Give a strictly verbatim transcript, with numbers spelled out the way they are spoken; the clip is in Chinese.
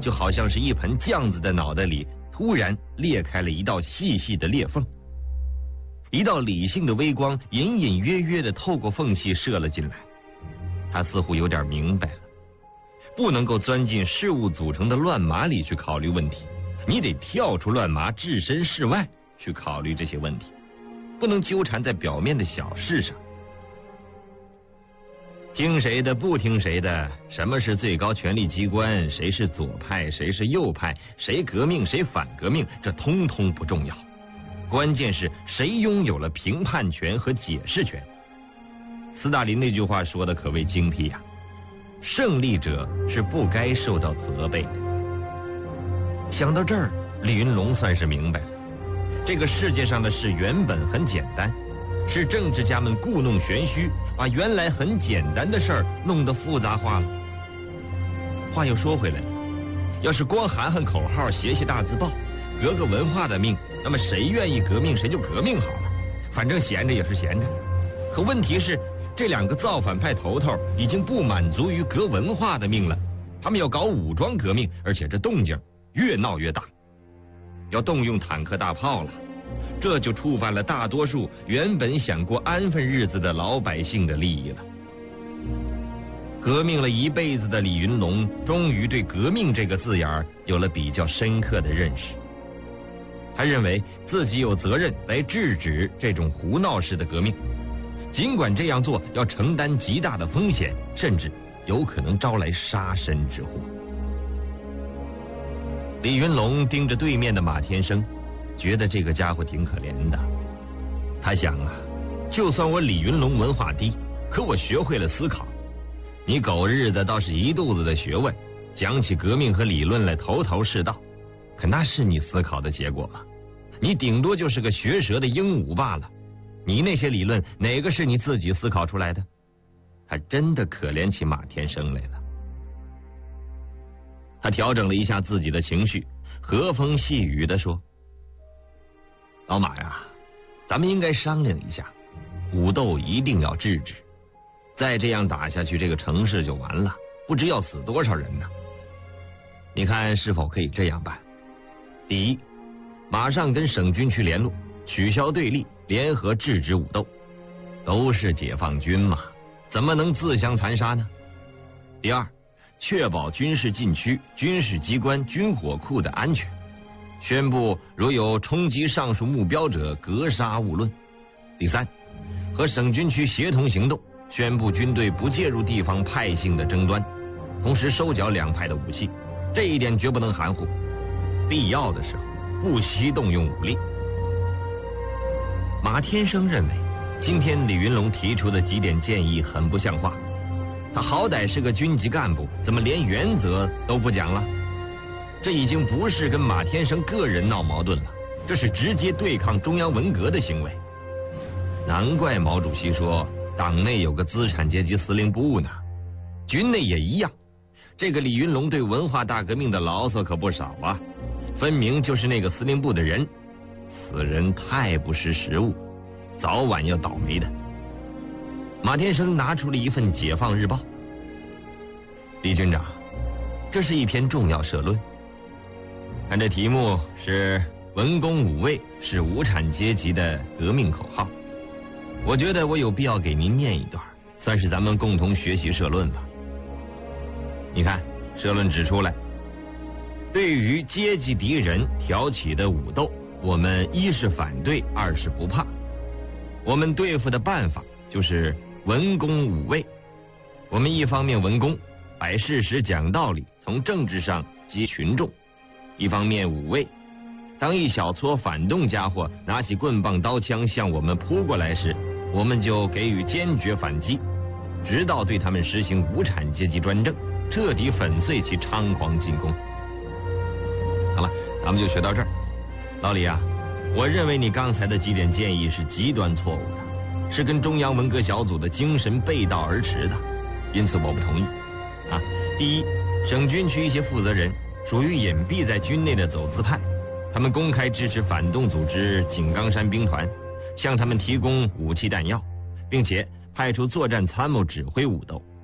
就好像是一盆酱子的脑袋里突然裂开了一道细细的裂缝，一道理性的微光隐隐约约的透过缝隙射了进来。他似乎有点明白了，不能够钻进事物组成的乱麻里去考虑问题，你得跳出乱麻，置身事外去考虑这些问题，不能纠缠在表面的小事上。听谁的不听谁的，什么是最高权力机关，谁是左派谁是右派，谁革命谁反革命，这通通不重要，关键是谁拥有了评判权和解释权。斯大林那句话说的可谓精辟呀、啊，胜利者是不该受到责备的。想到这儿，李云龙算是明白了，这个世界上的事原本很简单，是政治家们故弄玄虚，把原来很简单的事儿弄得复杂化了。话又说回来，要是光喊喊口号，写写大字报，革个文化的命，那么谁愿意革命谁就革命好了，反正闲着也是闲着。可问题是，这两个造反派头头已经不满足于革文化的命了，他们要搞武装革命，而且这动静越闹越大，要动用坦克大炮了。这就触犯了大多数原本想过安分日子的老百姓的利益了。革命了一辈子的李云龙，终于对革命这个字眼有了比较深刻的认识。他认为自己有责任来制止这种胡闹式的革命，尽管这样做要承担极大的风险，甚至有可能招来杀身之祸。李云龙盯着对面的马天生，觉得这个家伙挺可怜的。他想啊，就算我李云龙文化低，可我学会了思考。你狗日的倒是一肚子的学问，讲起革命和理论来头头是道，可那是你思考的结果吗？你顶多就是个学舌的鹦鹉罢了。你那些理论哪个是你自己思考出来的？他真的可怜起马天生来了。他调整了一下自己的情绪，和风细雨地说：老马呀，咱们应该商量一下，武斗一定要制止，再这样打下去，这个城市就完了，不知要死多少人呢。你看是否可以这样办？第一，马上跟省军区联络，取消对立，联合制止武斗。都是解放军嘛，怎么能自相残杀呢？第二，确保军事禁区、军事机关、军火库的安全，宣布如有冲击上述目标者，格杀勿论。第三，和省军区协同行动，宣布军队不介入地方派性的争端，同时收缴两派的武器，这一点绝不能含糊，必要的时候不惜动用武力。马天生认为，今天李云龙提出的几点建议很不像话，他好歹是个军级干部，怎么连原则都不讲了？这已经不是跟马天生个人闹矛盾了，这是直接对抗中央文革的行为。难怪毛主席说党内有个资产阶级司令部呢，军内也一样。这个李云龙对文化大革命的牢骚可不少啊，分明就是那个司令部的人。此人太不识时务，早晚要倒霉的。马天生拿出了一份《解放日报》，李军长，这是一篇重要社论，看这题目是文工武卫是无产阶级的革命口号，我觉得我有必要给您念一段，算是咱们共同学习社论吧。你看，社论指出来，对于阶级敌人挑起的武斗，我们一是反对，二是不怕。我们对付的办法就是文攻武卫。我们一方面文攻，摆事实讲道理，从政治上激群众；一方面武卫，当一小撮反动家伙拿起棍棒刀枪向我们扑过来时，我们就给予坚决反击，直到对他们实行无产阶级专政，彻底粉碎其猖狂进攻。好了，咱们就学到这儿。老李啊，我认为你刚才的几点建议是极端错误的，是跟中央文革小组的精神背道而驰的，因此我不同意。啊，第一，省军区一些负责人属于隐蔽在军内的走资派，他们公开支持反动组织井冈山兵团，向他们提供武器弹药，并且派出作战参谋指挥武斗。